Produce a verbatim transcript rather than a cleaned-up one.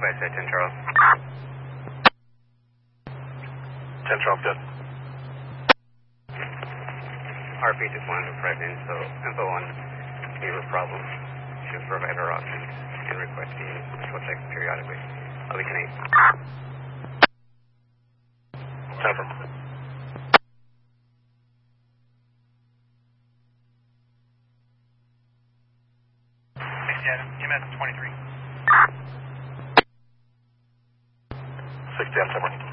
request at ten Charles. ten Charles, good. R P just wanted to prep info, info on your problem. Should provide our options and requesting visual checks periodically. I'll be connected. ten from. sixty Adam, E M S twenty-three. sixty on ten.